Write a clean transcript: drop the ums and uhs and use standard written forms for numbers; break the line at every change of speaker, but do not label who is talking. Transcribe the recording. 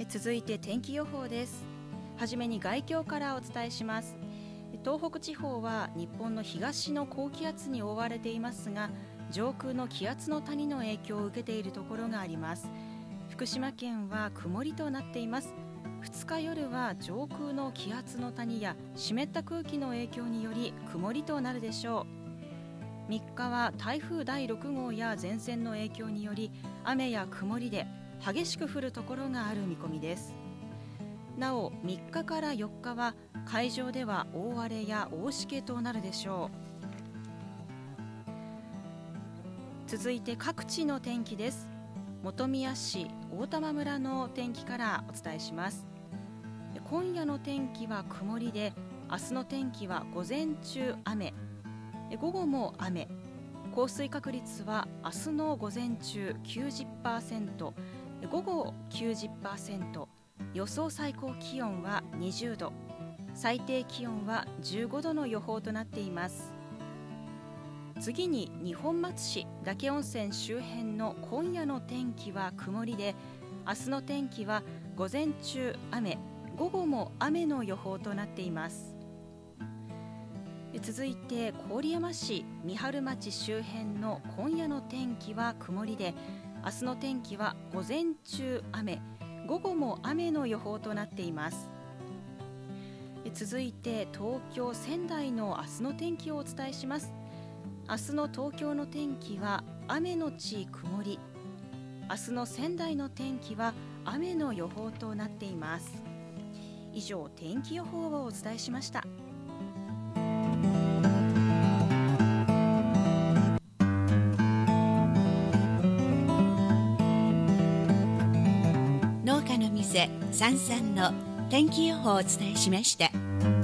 続いて天気予報です。はじめに概況からお伝えします。東北地方は日本の東の高気圧に覆われていますが、上空の気圧の谷の影響を受けているところがあります。福島県は曇りとなっています。2日夜は上空の気圧の谷や湿った空気の影響により曇りとなるでしょう。3日は台風第6号や前線の影響により雨や曇りで激しく降るところがある見込みです。なお3日から4日は海上では大荒れや大しけとなるでしょう。続いて各地の天気です。本宮市大玉村の天気からお伝えします。今夜の天気は曇りで、明日の天気は午前中雨、午後も雨、降水確率は明日の午前中 90%、午後 90%、予想最高気温は20度、最低気温は15度の予報となっています。次に二本松市嶽温泉周辺の今夜の天気は曇りで、明日の天気は午前中雨、午後も雨の予報となっています。続いて郡山市三春町周辺の今夜の天気は曇りで、明日の天気は午前中雨、午後も雨の予報となっています。続いて東京仙台の明日の天気をお伝えします。明日の東京の天気は雨のち曇り、明日の仙台の天気は雨の予報となっています。以上、天気予報をお伝えしました。
農家の店さんさんの天気予報をお伝えしました。